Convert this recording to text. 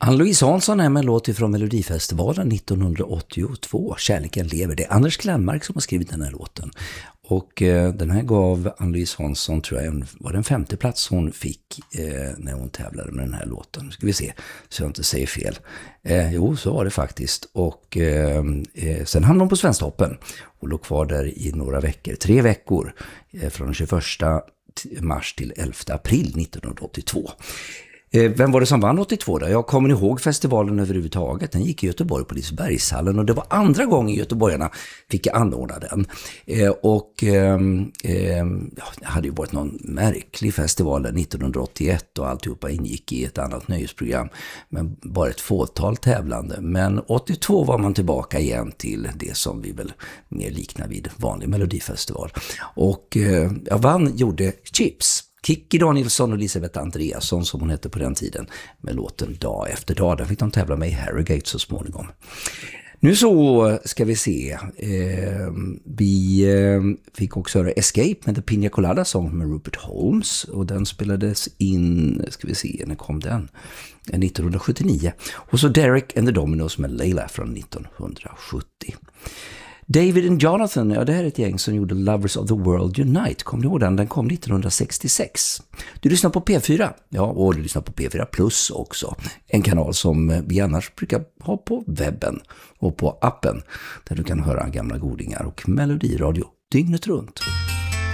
Ann-Louise Hansson är med en låt från Melodifestivalen 1982. Kärleken lever. Det är Anders Klenmark som har skrivit den här låten. Och den här gav Ann-Louise Hansson, tror jag, var den 5:e plats hon fick när hon tävlade med den här låten. Nu ska vi se så jag inte säger fel. Jo, så var det faktiskt. Och sen hamnade hon på Svensktoppen och låg kvar där i några veckor. 3 veckor från den 21 mars till 11 april 1982. Vem var det som vann 82 då? Jag kommer ihåg festivalen överhuvudtaget. Den gick i Göteborg på Lisebergshallen och det var andra gången göteborgarna fick anordna den. Det hade ju varit någon märklig festival 1981 och alltihopa ingick i ett annat nöjesprogram. Men bara ett fåtal tävlande. Men 82 var man tillbaka igen till det som vi väl mer liknar vid vanlig melodifestival. Och jag vann gjorde Chips. Kikki Danielsson och Elisabeth Andreasson som hon hette på den tiden med låten Dag efter dag. Där fick de tävla med i Harrogate så småningom. Nu så ska vi se. Vi fick också höra Escape med The Pina Colada Song med Rupert Holmes. Och den spelades in, ska vi se, när kom den? 1979. Och så Derek and the Dominos med Layla från 1970. David and Jonathan, ja det här är ett gäng som gjorde Lovers of the World Unite. Kommer du ihåg den? Den kom 1966. Du lyssnar på P4. Ja, och du lyssnar på P4 Plus också. En kanal som vi annars brukar ha på webben och på appen. Där du kan höra gamla godingar och melodiradio dygnet runt.